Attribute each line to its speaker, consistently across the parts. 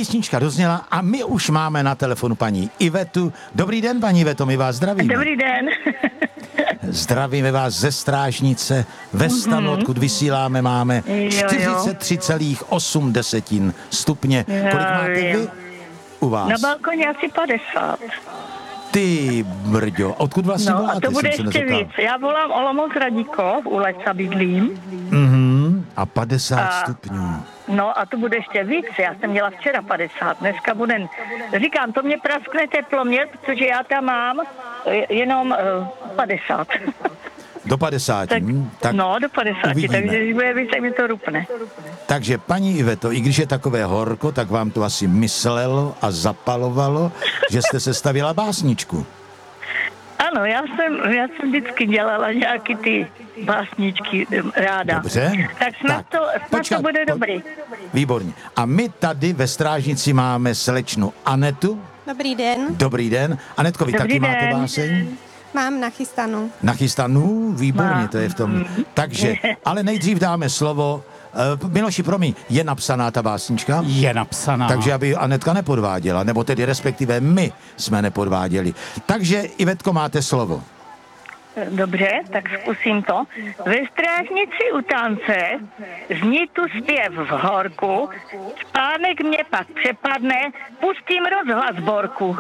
Speaker 1: písnička dozněla a my už máme na telefonu paní Ivetu. Dobrý den, paní Iveto, my vás zdravíme.
Speaker 2: Dobrý den.
Speaker 1: Zdravíme vás ze Strážnice ve stanu, odkud vysíláme, máme 43,8 stupně. Kolik máte vy u vás?
Speaker 2: Na balkoně asi 50.
Speaker 1: Ty brďo, odkud vlastně voláte?
Speaker 2: A to bude ještě víc. Já volám Olomouc Radíkov, u Leca bydlím.
Speaker 1: A 50 stupňů.
Speaker 2: No a to bude ještě víc. Já jsem měla včera 50, dneska bude... Říkám, to mě praskne teploměr, protože já tam mám jenom 50.
Speaker 1: Do 50. Tak
Speaker 2: no, do 50,
Speaker 1: uvidíme.
Speaker 2: Takže když bude víc, tak mi to rupne.
Speaker 1: Takže paní Iveto, i když je takové horko, tak vám to asi myslelo a zapalovalo, že jste se stavila básničku.
Speaker 2: Ano, já jsem vždycky dělala nějaký ty básničky ráda.
Speaker 1: Dobře.
Speaker 2: Tak snad to bude dobrý.
Speaker 1: Výborně. A my tady ve Strážnici máme slečnu Anetu.
Speaker 3: Dobrý den.
Speaker 1: Dobrý den. Anetko, vy taky máte báseň?
Speaker 3: Mám nachystanou.
Speaker 1: Nachystanou? Výborně, to je v tom. Takže, ale nejdřív dáme slovo. Miloši, promiň, je napsaná ta básnička?
Speaker 4: Je napsaná.
Speaker 1: Takže aby Anetka nepodváděla, nebo tedy respektive my jsme nepodváděli. Takže, Ivetko, máte slovo.
Speaker 2: Dobře, tak zkusím to. Ve Strážnici u tance zní tu zpěv v horku, spánek mě pak přepadne, pustím rozhlas borku.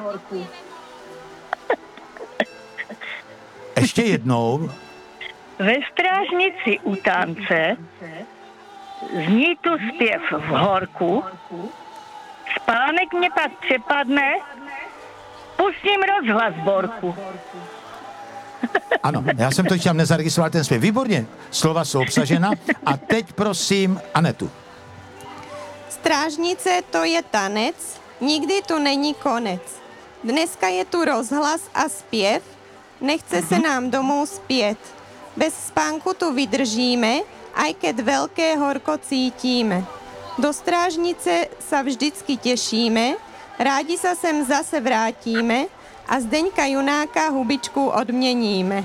Speaker 1: Ještě jednou.
Speaker 2: Ve Strážnici u tance zní tu zpěv v horku, spánek mě pak přepadne, pustím rozhlas borku.
Speaker 1: Ano, já jsem to tam nezaregistroval ten zpěv. Výborně, slova jsou obsažena. A teď prosím Anetu.
Speaker 3: Strážnice to je tanec, nikdy tu není konec. Dneska je tu rozhlas a zpěv, nechce se nám domů zpět. Bez spánku tu vydržíme, aj keď veľké horko cítíme. Do Strážnice sa vždycky tešíme, rádi sa sem zase vrátíme a Zdeňka Junáka hubičku odměníme.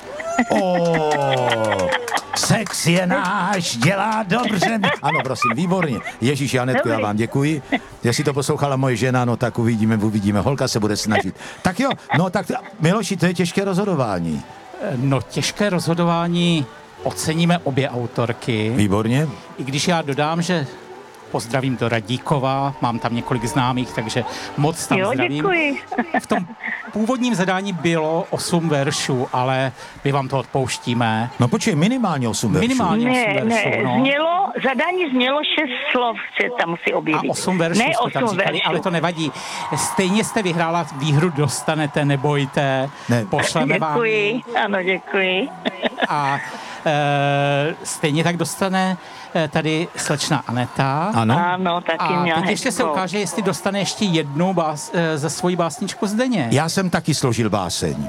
Speaker 1: Sex je náš, dělá dobře. Ano, prosím, výborně. Ježíši, Anetko, já vám děkuji. Jestli to poslouchala moje žena, no tak uvidíme. Holka se bude snažit. Tak jo, no tak Miloši, to je těžké rozhodování.
Speaker 4: No, těžké rozhodování, oceníme obě autorky.
Speaker 1: Výborně.
Speaker 4: I když já dodám, že pozdravím do Radíkova, mám tam několik známých, takže moc tam zdravím.
Speaker 2: Děkuji.
Speaker 4: V tom původním zadání bylo 8 veršů, ale my vám to odpouštíme.
Speaker 1: No počkej, minimálně 8 veršů.
Speaker 4: Minimálně 8 veršů, no.
Speaker 2: Zadání znělo 6 slov, že tam musí objevit.
Speaker 4: A 8 veršů
Speaker 2: ne,
Speaker 4: jste tam říkali, ale to nevadí. Stejně jste vyhrála, výhru dostanete, nebojte, pošleme vám.
Speaker 2: Děkuji, ano, děkuji.
Speaker 4: A stejně tak dostane tady slečna Aneta.
Speaker 1: Ano,
Speaker 2: taky měla.
Speaker 4: A teď ještě se ukáže, jestli dostane ještě jednu za svoji básničku Zdeně.
Speaker 1: Já jsem taky složil báseň.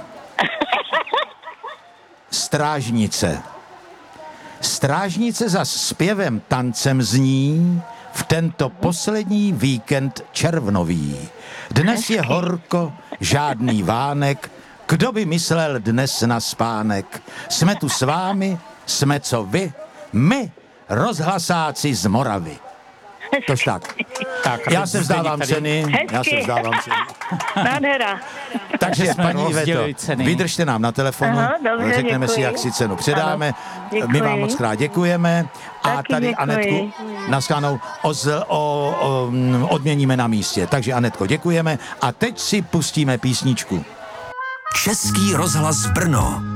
Speaker 1: Strážnice. Strážnice za zpěvem tancem zní v tento poslední víkend červnový. Dnes je horko, žádný vánek, kdo by myslel dnes na spánek? Jsme tu s vámi, jsme co vy, my, rozhlasáci z Moravy. Tož tak. Já se vzdávám ceny.
Speaker 2: Nádhera.
Speaker 1: Takže paní Iveto, vydržte nám na telefonu, řekneme si, jak si cenu předáme. My vám moc krát děkujeme. A tady Anetku naschánou odměníme na místě. Takže Anetko, děkujeme. A teď si pustíme písničku.
Speaker 5: Český rozhlas Brno.